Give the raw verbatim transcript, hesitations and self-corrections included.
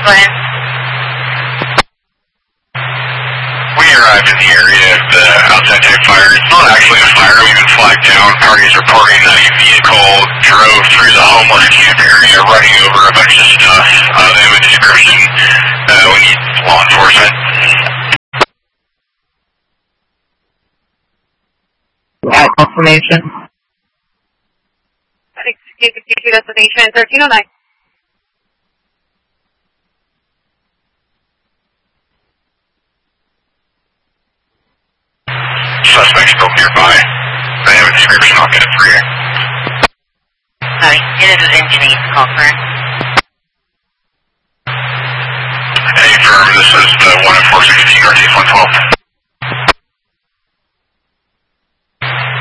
Go ahead. We arrived in the area of the outside type fire. It's not actually a fire. We've been flagged down. Parties reporting that a vehicle drove through the homeless camp area, running over a bunch of stuff. Uh, they have a description. Uh, we need law enforcement. All confirmation. Excuse me, destination thirteen oh nine. Suspect's still nearby. They have a description. I'll get it for you. Sorry, it is engine eight, call current. Hey, firm, this is the one at four sixteen R T one twelve.